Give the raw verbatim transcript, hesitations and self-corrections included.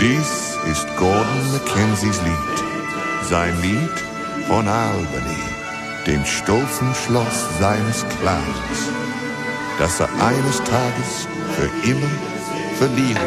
Dies ist Gordon Mackenzies Lied, sein Lied von Albany, dem stolzen Schloss seines Clans, das er eines Tages für immer verlieren